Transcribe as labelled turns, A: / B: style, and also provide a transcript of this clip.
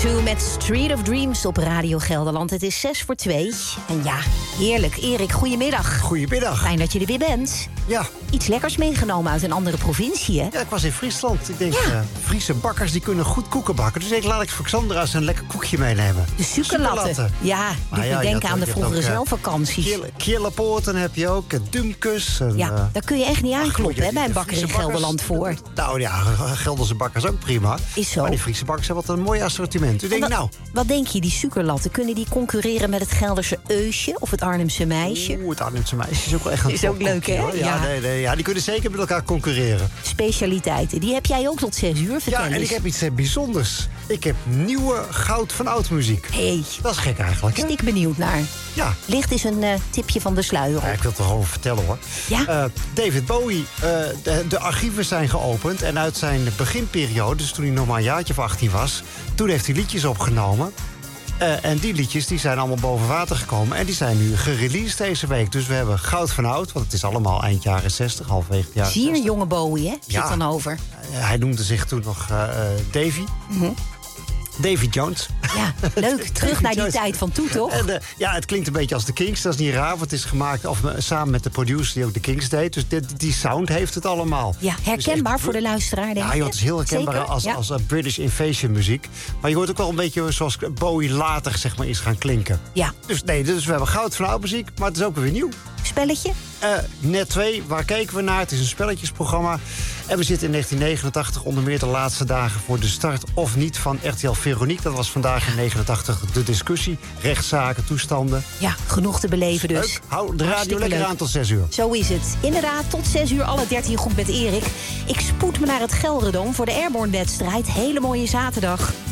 A: U met Street of Dreams op Radio Gelderland. Het is 2:06. En ja, heerlijk. Erik, goedemiddag.
B: Goedemiddag.
A: Fijn dat je er weer bent.
B: Ja.
A: Iets lekkers meegenomen uit een andere provincie, hè?
B: Ja, ik was in Friesland. Ik denk, Friese bakkers die kunnen goed koeken bakken. Dus ik laat ik voor Xandra eens een lekker koekje meenemen.
A: De suikerlatten. Ja, doet me denken aan de vroegere zelfvakanties.
B: Kierlapoorten heb je ook, dumkus.
A: Ja, daar kun je echt niet aankloppen, hè, bij een bakker in Gelderland voor.
B: Nou ja, Gelderse bakkers ook prima.
A: Is zo.
B: Maar die Friese bakkers hebben wat een mooi assortiment. U denkt,
A: Wat denk je, die suikerlatten, kunnen die concurreren met het Gelderse Eusje of het Arnhemse Meisje?
B: Het Arnhemse Meisje is ook wel echt een
A: is ook leuk, hè?
B: Hoor. Ja, die kunnen zeker met elkaar concurreren.
A: Specialiteiten, die heb jij ook tot 6 uur, vertel
B: Ja, en
A: eens.
B: ik heb iets bijzonders. Ik heb nieuwe goud van oud muziek.
A: Hey,
B: dat is gek eigenlijk, hè?
A: Ben ik benieuwd naar.
B: Ja.
A: Licht is een tipje van de sluier op.
B: Ja, ik wil het er gewoon vertellen, hoor.
A: Ja?
B: David Bowie, de archieven zijn geopend. En uit zijn beginperiode, dus toen hij nog maar een jaartje of 18 was... toen heeft hij liedjes opgenomen. En die liedjes die zijn allemaal boven water gekomen. En die zijn nu gereleased deze week. Dus we hebben goud van oud, want het is allemaal eind jaren 60, halverwege jaren 60.
A: Zeer jonge Bowie, hè? Zit dan over.
B: Hij noemde zich toen nog Davy. Davy Jones.
A: Ja, leuk. Terug naar die tijd van toen, toch?
B: En, het klinkt een beetje als de Kings. Dat is niet raar, want het is gemaakt samen met de producer die ook de Kings deed. Dus die sound heeft het allemaal.
A: Ja, herkenbaar dus voor de luisteraar, denk ik.
B: Ja, het is heel herkenbaar als British Invasion muziek. Maar je hoort ook wel een beetje zoals Bowie later, zeg maar, is gaan klinken.
A: Ja.
B: Dus we hebben goud van oud muziek, maar het is ook weer nieuw.
A: Spelletje?
B: Net 2, waar keken we naar? Het is een spelletjesprogramma. En we zitten in 1989 onder meer de laatste dagen voor de start of niet van RTL Veronique. Dat was vandaag in 89 de discussie. Rechtszaken, toestanden.
A: Ja, genoeg te beleven dus.
B: Leuk. Hou de radio lekker aan tot 6 uur.
A: Zo is het. Inderdaad, tot 6 uur alle 13 goed met Erik. Ik spoed me naar het Gelderdoom voor de Airborne-wedstrijd. Hele mooie zaterdag.